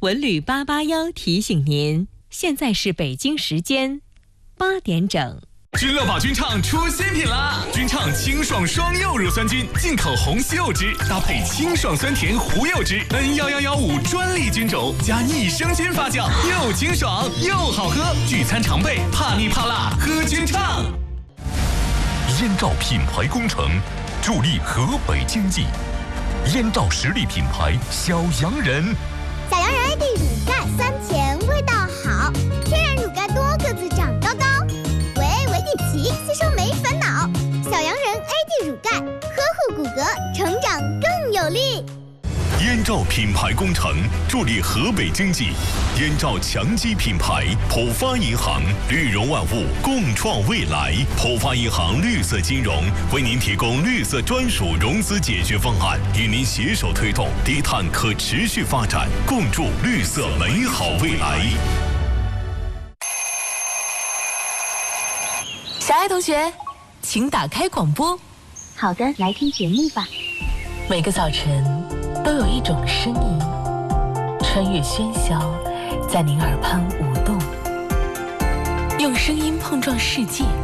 文旅881提醒您，现在是北京时间8点整。 君乐宝君畅出新品啦！君畅清爽双柚乳酸菌，进口红西柚汁，搭配清爽酸甜胡柚汁 ，N1115专利菌种加益生菌发酵，又清爽又好喝。聚餐常备，怕腻怕辣喝君畅。 燕赵品牌工程，助力河北经济。燕赵实力品牌小洋人， 小洋人 AD 乳钙酸甜，味道好，天然乳钙多，个子长高高。维 D 奇吸收没烦恼，小洋人 AD 乳钙呵护骨骼，成长更有力。 燕赵品牌工程助力河北经济，燕赵强基品牌，浦发银行绿融万物，共创未来。浦发银行绿色金融为您提供绿色专属融资解决方案，与您携手推动低碳可持续发展，共筑绿色美好未来。 小爱同学，请打开广播。 好的，来听节目吧。 每个早晨都有一种声音，穿越喧嚣，在您耳畔舞动，用声音碰撞世界，